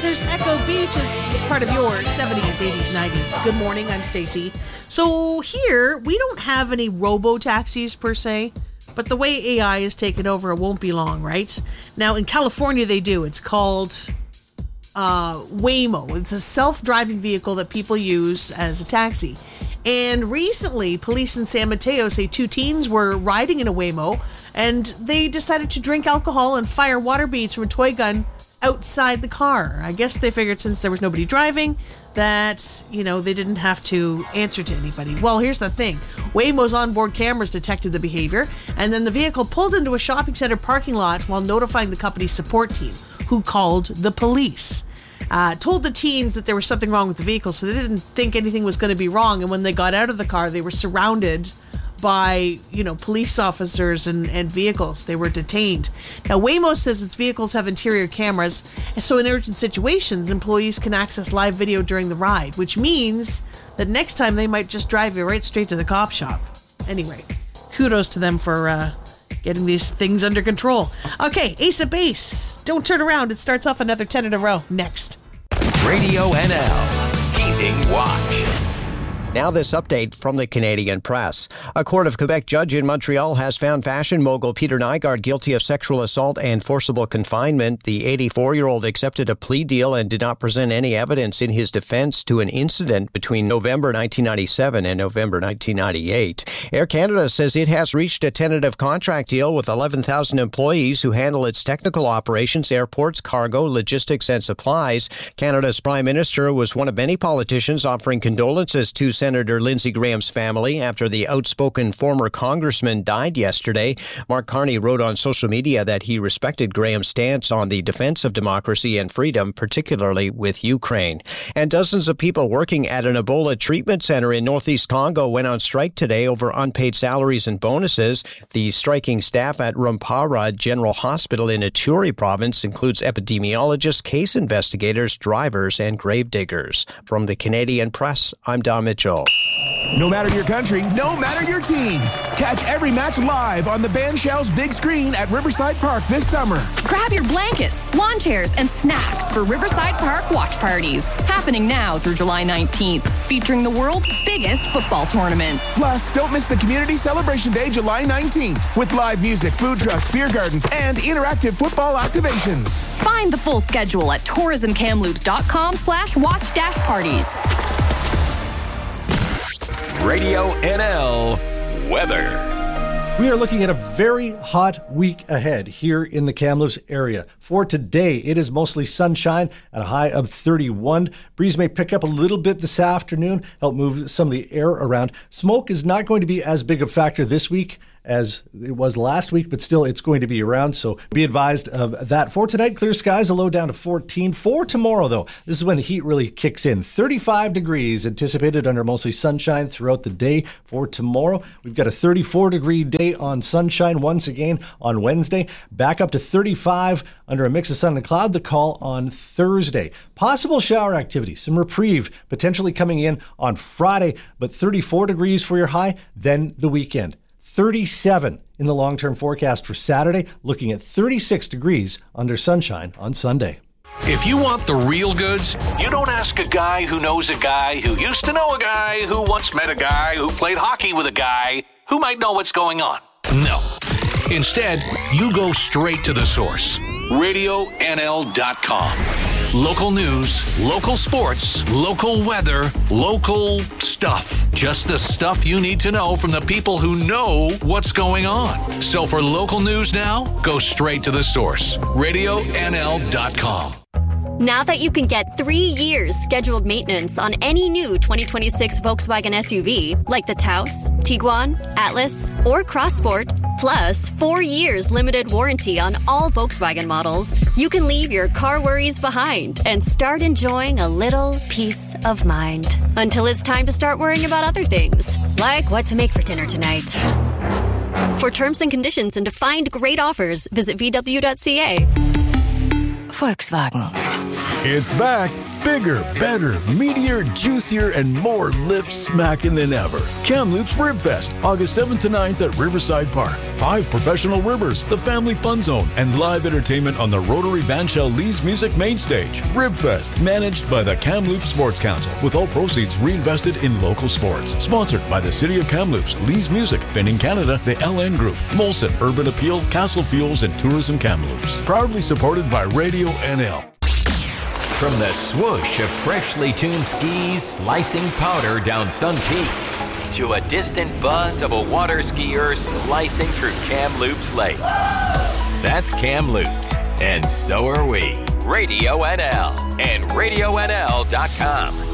listeners. Echo Beach, it's part of your 70s, 80s, 90s. Good morning, I'm Stacey. So here, we don't have any robo-taxis per se, but the way AI is taken over, it won't be long, right? Now, in California, they do. It's called Waymo. It's a self-driving vehicle that people use as a taxi. And recently, police in San Mateo say 2 teens were riding in a Waymo, and they decided to drink alcohol and fire water beads from a toy gun outside the car. I guess they figured since there was nobody driving that, they didn't have to answer to anybody. Well, here's the thing. Waymo's onboard cameras detected the behavior, and then the vehicle pulled into a shopping center parking lot while notifying the company's support team, who called the police. Told the teens that there was something wrong with the vehicle, so they didn't think anything was going to be wrong. And when they got out of the car, they were surrounded by, police officers and vehicles. They were detained. Now, Waymo says its vehicles have interior cameras, and so in urgent situations, employees can access live video during the ride, which means that next time they might just drive you right straight to the cop shop. Anyway, kudos to them for getting these things under control. Okay, Ace of Base. Don't turn around. It starts off another 10 in a row. Next. Radio NL. Keeping watch. Now this update from the Canadian Press. A Court of Quebec judge in Montreal has found fashion mogul Peter Nygard guilty of sexual assault and forcible confinement. The 84-year-old accepted a plea deal and did not present any evidence in his defense to an incident between November 1997 and November 1998. Air Canada says it has reached a tentative contract deal with 11,000 employees who handle its technical operations, airports, cargo, logistics, and supplies. Canada's Prime Minister was one of many politicians offering condolences to Senator Lindsey Graham's family after the outspoken former congressman died yesterday. Mark Carney wrote on social media that he respected Graham's stance on the defense of democracy and freedom, particularly with Ukraine. And dozens of people working at an Ebola treatment center in northeast Congo went on strike today over unpaid salaries and bonuses. The striking staff at Rumpara General Hospital in Ituri province includes epidemiologists, case investigators, drivers, and grave diggers. From the Canadian Press, I'm Don Mitchell. No matter your country, no matter your team. Catch every match live on the Band Shell's big screen at Riverside Park this summer. Grab your blankets, lawn chairs, and snacks for Riverside Park watch parties. Happening now through July 19th. Featuring the world's biggest football tournament. Plus, don't miss the Community Celebration Day, July 19th. With live music, food trucks, beer gardens, and interactive football activations. Find the full schedule at tourismkamloops.com/watch-parties. Radio NL weather. We are looking at a very hot week ahead here in the Kamloops area. For today, it is mostly sunshine at a high of 31. Breeze may pick up a little bit this afternoon, help move some of the air around. Smoke is not going to be as big a factor this week as it was last week, but still it's going to be around, so be advised of that. For tonight, clear skies, a low down to 14. For tomorrow, though, this is when the heat really kicks in. 35 degrees anticipated under mostly sunshine throughout the day. For tomorrow, we've got a 34-degree day on sunshine once again on Wednesday. Back up to 35 under a mix of sun and cloud, the call on Thursday. Possible shower activity, some reprieve potentially coming in on Friday, but 34 degrees for your high, then the weekend. 37 in the long-term forecast for Saturday, looking at 36 degrees under sunshine on Sunday. If you want the real goods, you don't ask a guy who knows a guy who used to know a guy who once met a guy who played hockey with a guy who might know what's going on. No. Instead, you go straight to the source. RadioNL.com. Local news, local sports, local weather, local stuff. Just the stuff you need to know from the people who know what's going on. So for local news now, go straight to the source. RadioNL.com. Now that you can get 3 years scheduled maintenance on any new 2026 Volkswagen SUV, like the Taos, Tiguan, Atlas, or Crossport, plus 4 years limited warranty on all Volkswagen models, you can leave your car worries behind and start enjoying a little peace of mind. Until it's time to start worrying about other things, like what to make for dinner tonight. For terms and conditions and to find great offers, visit VW.ca. Volkswagen. It's back. Bigger, better, meatier, juicier, and more lip smacking than ever. Kamloops Rib Fest, August 7th to 9th at Riverside Park. 5 professional ribbers, the Family Fun Zone, and live entertainment on the Rotary Bandshell Lee's Music Main Stage. Rib Fest, managed by the Kamloops Sports Council, with all proceeds reinvested in local sports. Sponsored by the City of Kamloops, Lee's Music, Finning Canada, the LN Group, Molson, Urban Appeal, Castle Fuels, and Tourism Kamloops. Proudly supported by Radio NL. From the swoosh of freshly tuned skis slicing powder down Sun Peaks to a distant buzz of a water skier slicing through Kamloops Lake. That's Kamloops, and so are we. Radio NL and RadioNL.com.